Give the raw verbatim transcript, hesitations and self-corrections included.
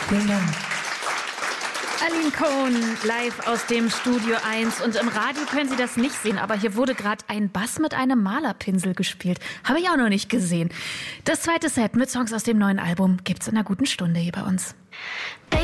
Vielen Dank. Aline Cohen live aus dem Studio eins. Und im Radio können Sie das nicht sehen, aber hier wurde gerade ein Bass mit einem Malerpinsel gespielt. Habe ich auch noch nicht gesehen. Das zweite Set mit Songs aus dem neuen Album gibt's in einer guten Stunde hier bei uns.